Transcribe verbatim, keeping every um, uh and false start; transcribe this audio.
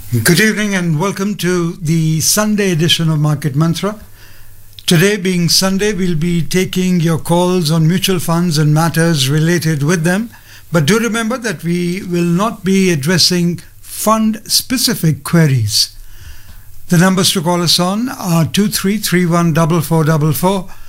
Good evening and welcome to the Sunday edition of Market Mantra. Today being Sunday, we'll be taking your calls on mutual funds and matters related with them. But do remember that we will not be addressing fund-specific queries. The numbers to call us on are two three three one four four four four